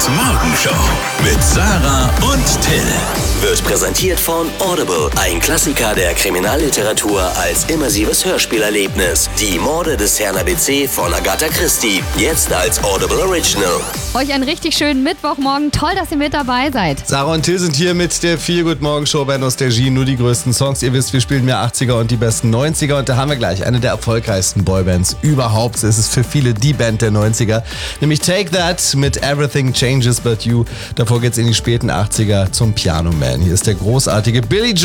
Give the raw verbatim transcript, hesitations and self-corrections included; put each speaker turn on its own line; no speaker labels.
Vox Morgenshow mit Sarah und Till.
Wird präsentiert von Audible, ein Klassiker der Kriminalliteratur als immersives Hörspielerlebnis. Die Morde des Herrn A B C von Agatha Christie, jetzt als Audible Original.
Euch einen richtig schönen Mittwochmorgen. Toll, dass ihr mit dabei seid.
Sarah und Till sind hier mit der Feel Good Morgen Show bei Nostalgie. Nur die größten Songs. Ihr wisst, wir spielen mehr achtziger und die besten neunziger. Und da haben wir gleich eine der erfolgreichsten Boybands überhaupt. Es ist für viele die Band der neunziger. Nämlich Take That mit Everything Changes But You. Davor geht's in die späten achtziger zum Piano Man. Hier ist der großartige Billy Joel.